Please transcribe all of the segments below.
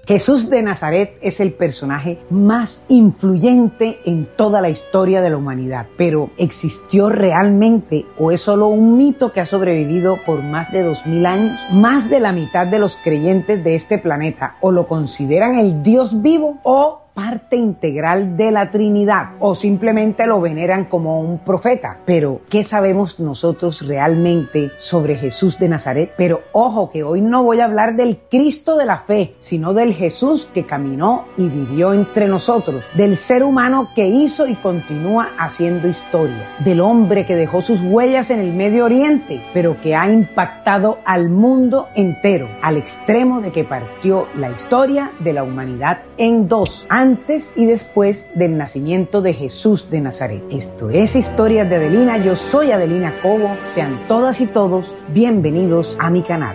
Jesús de Nazaret es el personaje más influyente en toda la historia de la humanidad, pero ¿existió realmente o es solo un mito que ha sobrevivido por más de 2000 años? Más de la mitad de los creyentes de este planeta o lo consideran el Dios vivo o parte integral de la Trinidad, o simplemente lo veneran como un profeta. Pero, ¿qué sabemos nosotros realmente sobre Jesús de Nazaret? Pero ojo, que hoy no voy a hablar del Cristo de la fe, sino del Jesús que caminó y vivió entre nosotros, del ser humano que hizo y continúa haciendo historia, del hombre que dejó sus huellas en el Medio Oriente, pero que ha impactado al mundo entero, al extremo de que partió la historia de la humanidad en dos, antes y después del nacimiento de Jesús de Nazaret. Esto es Historias de Adelina, yo soy Adelina Cobo, sean todas y todos bienvenidos a mi canal.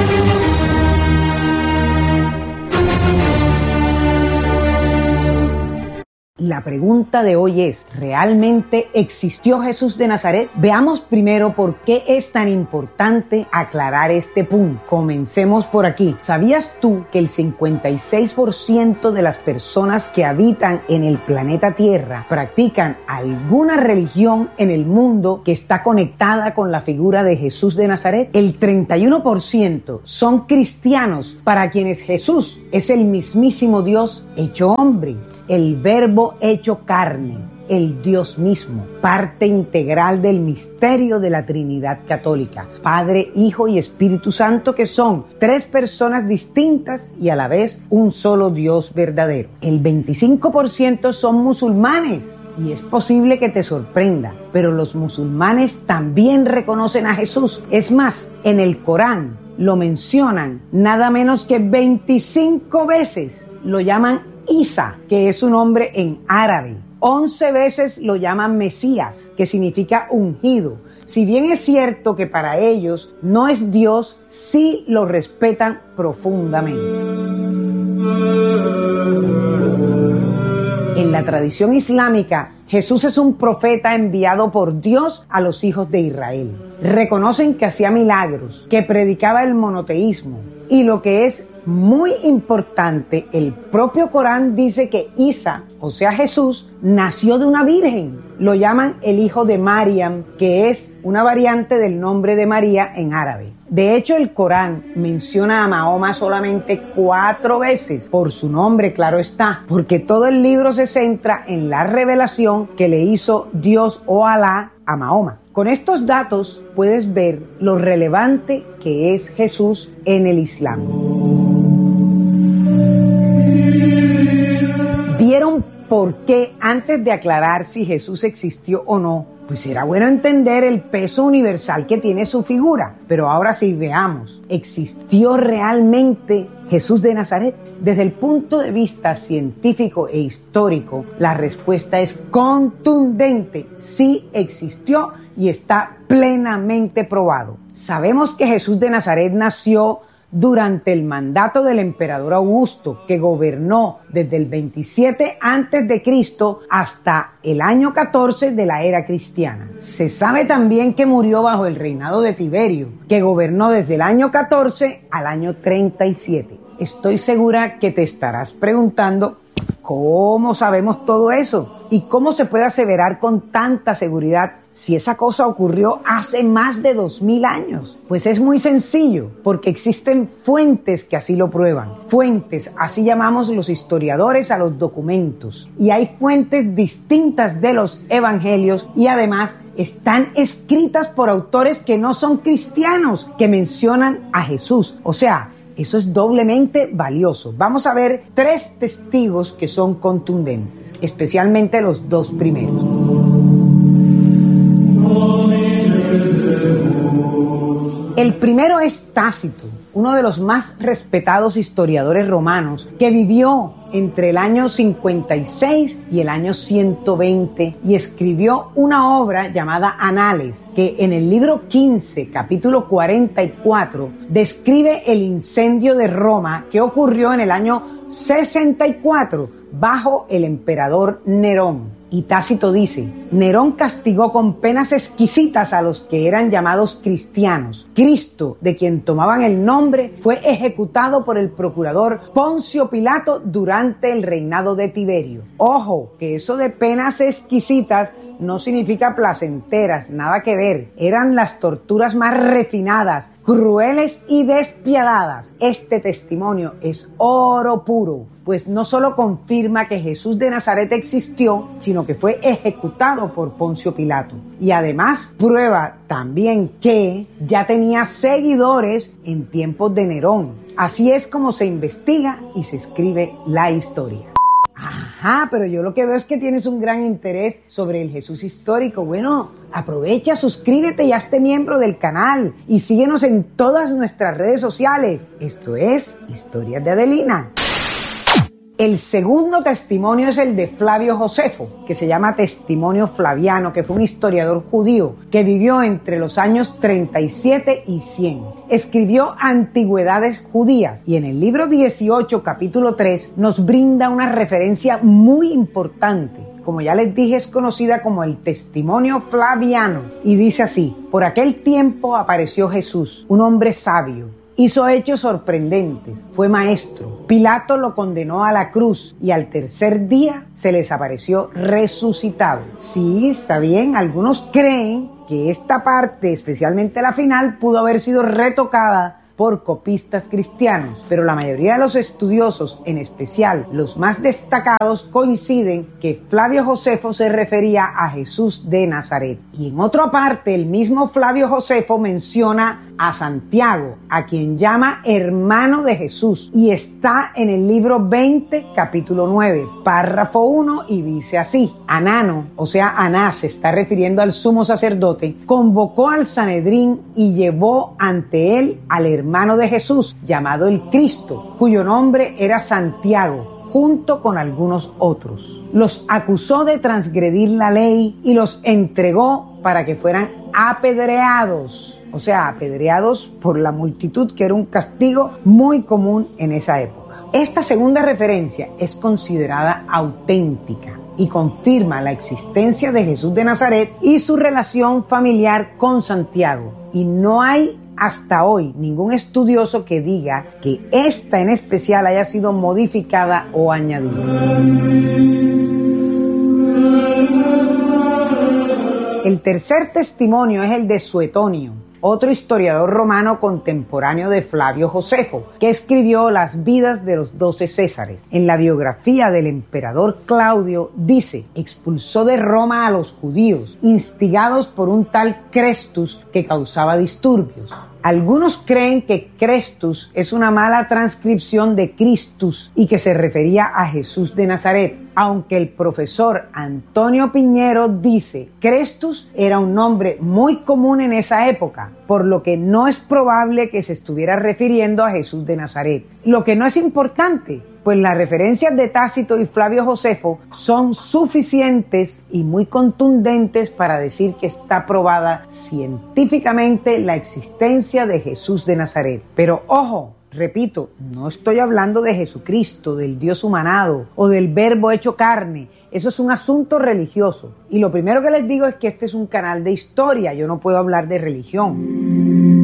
La pregunta de hoy es, ¿realmente existió Jesús de Nazaret? Veamos primero por qué es tan importante aclarar este punto. Comencemos por aquí. ¿Sabías tú que el 56% de las personas que habitan en el planeta Tierra practican alguna religión en el mundo que está conectada con la figura de Jesús de Nazaret? El 31% son cristianos, para quienes Jesús es el mismísimo Dios hecho hombre, el Verbo hecho carne, el Dios mismo, parte integral del misterio de la Trinidad católica, Padre, Hijo y Espíritu Santo, que son tres personas distintas y a la vez un solo Dios verdadero. El 25% son musulmanes. Y es posible que te sorprenda, pero los musulmanes también reconocen a Jesús. Es más, en el Corán lo mencionan nada menos que 25 veces. Lo llaman Isa, que es su nombre en árabe. 11 veces lo llaman Mesías, que significa ungido. Si bien es cierto que para ellos no es Dios, sí lo respetan profundamente. En la tradición islámica, Jesús es un profeta enviado por Dios a los hijos de Israel. Reconocen que hacía milagros, que predicaba el monoteísmo y lo que es muy importante, el propio Corán dice que Isa, o sea Jesús, nació de una virgen. Lo llaman el hijo de Mariam, que es una variante del nombre de María en árabe. De hecho, el Corán menciona a Mahoma solamente 4 veces, por su nombre, claro está, porque todo el libro se centra en la revelación que le hizo Dios o Alá a Mahoma. Con estos datos puedes ver lo relevante que es Jesús en el Islam. ¿Vieron por qué antes de aclarar si Jesús existió o no? Pues era bueno entender el peso universal que tiene su figura. Pero ahora sí, veamos, ¿existió realmente Jesús de Nazaret? Desde el punto de vista científico e histórico, la respuesta es contundente. Sí existió y está plenamente probado. Sabemos que Jesús de Nazaret nació durante el mandato del emperador Augusto, que gobernó desde el 27 a.C. hasta el año 14 de la era cristiana. Se sabe también que murió bajo el reinado de Tiberio, que gobernó desde el año 14 al año 37. Estoy segura que te estarás preguntando, ¿cómo sabemos todo eso? ¿Y cómo se puede aseverar con tanta seguridad si esa cosa ocurrió hace más de 2000 años? Pues es muy sencillo, porque existen fuentes que así lo prueban. Fuentes, así llamamos los historiadores a los documentos. Y hay fuentes distintas de los evangelios y además están escritas por autores que no son cristianos, que mencionan a Jesús. O sea, eso es doblemente valioso. Vamos a ver 3 testigos que son contundentes, especialmente los 2 primeros. El primero es Tácito, uno de los más respetados historiadores romanos, que vivió entre el año 56 y el año 120 y escribió una obra llamada Anales, que en el libro 15, capítulo 44, describe el incendio de Roma que ocurrió en el año 64 bajo el emperador Nerón. Y Tácito dice, Nerón castigó con penas exquisitas a los que eran llamados cristianos. Cristo, de quien tomaban el nombre, fue ejecutado por el procurador Poncio Pilato durante el reinado de Tiberio. Ojo, que eso de penas exquisitas no significa placenteras, nada que ver. Eran las torturas más refinadas, crueles y despiadadas. Este testimonio es oro puro, pues no solo confirma que Jesús de Nazaret existió, sino que fue ejecutado por Poncio Pilato. Y además prueba también que ya tenía seguidores en tiempos de Nerón. Así es como se investiga y se escribe la historia. Ajá, pero yo lo que veo es que tienes un gran interés sobre el Jesús histórico. Bueno, aprovecha, suscríbete y hazte miembro del canal y síguenos en todas nuestras redes sociales. Esto es Historias de Adelina. El segundo testimonio es el de Flavio Josefo, que se llama Testimonio Flaviano, que fue un historiador judío que vivió entre los años 37 y 100. Escribió Antigüedades Judías y en el libro 18, capítulo 3, nos brinda una referencia muy importante. Como ya les dije, es conocida como el Testimonio Flaviano y dice así: por aquel tiempo apareció Jesús, un hombre sabio. Hizo hechos sorprendentes, fue maestro. Pilato lo condenó a la cruz y al tercer día se les apareció resucitado. Sí, está bien, algunos creen que esta parte, especialmente la final, pudo haber sido retocada por copistas cristianos, pero la mayoría de los estudiosos, en especial los más destacados, coinciden que Flavio Josefo se refería a Jesús de Nazaret. Y en otra parte, el mismo Flavio Josefo menciona a Santiago, a quien llama hermano de Jesús, y está en el libro 20, capítulo 9, párrafo 1, y dice así: Anano, o sea, Anás, se está refiriendo al sumo sacerdote, convocó al Sanedrín y llevó ante él al hermano de Jesús, llamado el Cristo, cuyo nombre era Santiago, junto con algunos otros. Los acusó de transgredir la ley y los entregó para que fueran apedreados. O sea, apedreados por la multitud, que era un castigo muy común en esa época. Esta segunda referencia es considerada auténtica y confirma la existencia de Jesús de Nazaret y su relación familiar con Santiago. Y no hay hasta hoy ningún estudioso que diga que esta en especial haya sido modificada o añadida. El tercer testimonio es el de Suetonio, otro historiador romano contemporáneo de Flavio Josefo, que escribió las vidas de los 12 Césares. En la biografía del emperador Claudio dice: expulsó de Roma a los judíos, instigados por un tal Crestus que causaba disturbios. Algunos creen que Crestus es una mala transcripción de Christus y que se refería a Jesús de Nazaret, aunque el profesor Antonio Piñero dice Crestus era un nombre muy común en esa época, por lo que no es probable que se estuviera refiriendo a Jesús de Nazaret. Lo que no es importante, pues las referencias de Tácito y Flavio Josefo son suficientes y muy contundentes para decir que está probada científicamente la existencia de Jesús de Nazaret. Pero ojo, repito, no estoy hablando de Jesucristo, del Dios humanado o del Verbo hecho carne. Eso es un asunto religioso. Y lo primero que les digo es que este es un canal de historia, yo no puedo hablar de religión.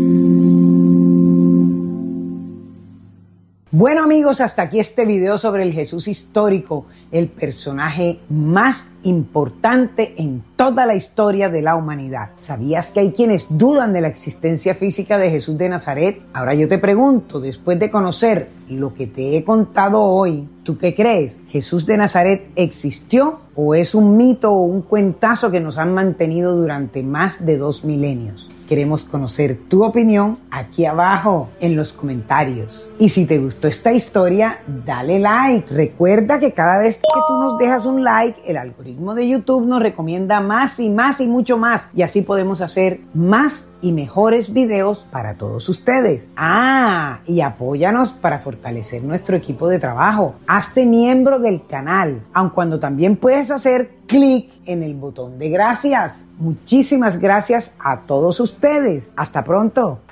Bueno amigos, hasta aquí este video sobre el Jesús histórico, el personaje más importante en toda la historia de la humanidad. ¿Sabías que hay quienes dudan de la existencia física de Jesús de Nazaret? Ahora yo te pregunto, después de conocer lo que te he contado hoy, ¿tú qué crees? ¿Jesús de Nazaret existió o es un mito o un cuentazo que nos han mantenido durante más de 2 milenios? Queremos conocer tu opinión aquí abajo en los comentarios. Y si te gustó esta historia, dale like. Recuerda que cada vez que tú nos dejas un like, el algoritmo de YouTube nos recomienda más y más y mucho más. Y así podemos hacer más y mejores videos para todos ustedes. Y apóyanos para fortalecer nuestro equipo de trabajo. Hazte miembro del canal, aun cuando también puedes hacer clic en el botón de gracias. Muchísimas gracias a todos ustedes. Hasta pronto.